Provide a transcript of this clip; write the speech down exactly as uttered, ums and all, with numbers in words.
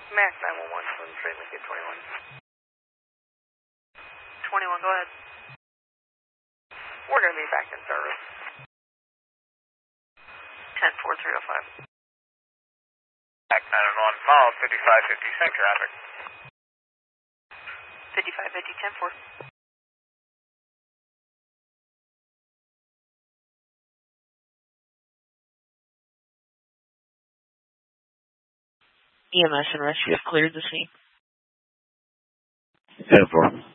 Mac nine one one, Twin Train, Lincoln twenty-one. twenty-one, go ahead. We're going to be back in service. ten four three oh five. Mac nine one one, follow fifty-five fifty, same traffic. fifty-five fifty, ten four. E M S and rescue have cleared the scene. ten four.